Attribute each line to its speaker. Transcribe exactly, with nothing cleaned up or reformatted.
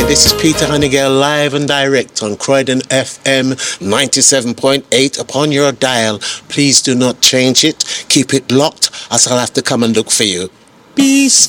Speaker 1: This is Peter Honeygale live and direct on Croydon F M ninety-seven point eight upon your dial. Please do not change it. Keep it locked, as I'll have to come and look for you. Peace.